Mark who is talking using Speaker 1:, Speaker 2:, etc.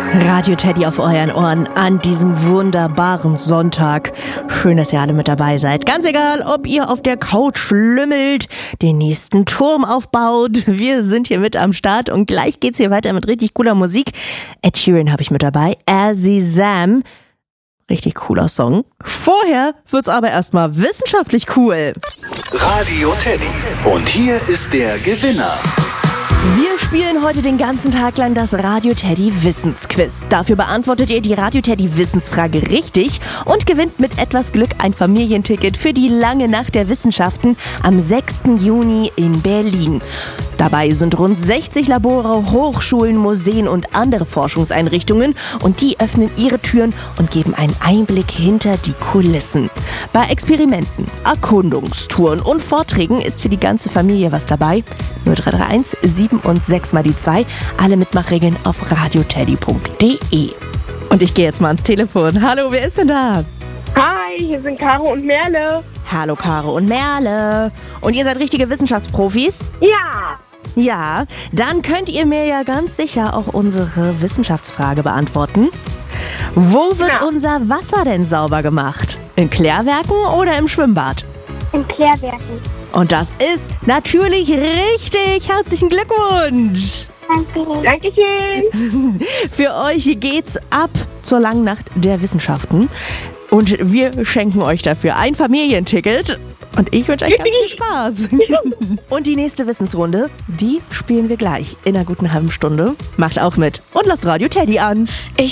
Speaker 1: Radio Teddy auf euren Ohren an diesem wunderbaren Sonntag. Schön, dass ihr alle mit dabei seid. Ganz egal, ob ihr auf der Couch schlümmelt, den nächsten Turm aufbaut. Wir sind hier mit am Start und gleich geht's hier weiter mit richtig cooler Musik. Ed Sheeran habe ich mit dabei. Azizam. Richtig cooler Song. Vorher wird's aber erstmal wissenschaftlich cool.
Speaker 2: Radio Teddy. Und hier ist der Gewinner.
Speaker 1: Wir spielen heute den ganzen Tag lang das Radio Teddy Wissensquiz. Dafür beantwortet ihr die Radio Teddy Wissensfrage richtig und gewinnt mit etwas Glück ein Familienticket für die lange Nacht der Wissenschaften am 6. Juni in Berlin. Dabei sind rund 60 Labore, Hochschulen, Museen und andere Forschungseinrichtungen und die öffnen ihre Türen und geben einen Einblick hinter die Kulissen. Bei Experimenten, Erkundungstouren und Vorträgen ist für die ganze Familie was dabei. 0331 7 und 6 mal die 2. Alle Mitmachregeln auf radioteddy.de. Und ich gehe jetzt mal ans Telefon. Hallo, wer ist denn da?
Speaker 3: Hi, hier sind Caro und Merle.
Speaker 1: Hallo Caro und Merle. Und ihr seid richtige Wissenschaftsprofis?
Speaker 3: Ja.
Speaker 1: Ja, dann könnt ihr mir ja ganz sicher auch unsere Wissenschaftsfrage beantworten. Wo wird unser Wasser denn sauber gemacht? In Klärwerken oder im Schwimmbad?
Speaker 3: In Klärwerken.
Speaker 1: Und das ist natürlich richtig. Herzlichen Glückwunsch.
Speaker 3: Danke. Dankeschön.
Speaker 1: Für euch geht's ab zur langen Nacht der Wissenschaften. Und wir schenken euch dafür ein Familienticket. Und ich wünsche euch ganz viel Spaß. Und die nächste Wissensrunde, die spielen wir gleich in einer guten halben Stunde. Macht auch mit und lasst Radio Teddy an.